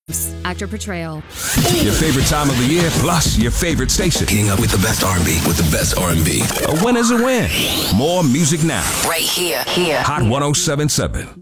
Actor portrayal. Your favorite time of the year, plus your favorite station. Getting up with the best R&B, with the best R&B. A win is a win. More music now. Right here. Hot 107.7.